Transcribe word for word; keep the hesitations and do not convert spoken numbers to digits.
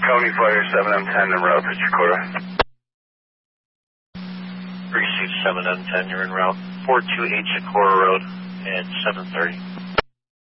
County Fire seven M ten en route to Chakota. Receive seven M ten, you're en route four two eight Chakora Road at seven thirty.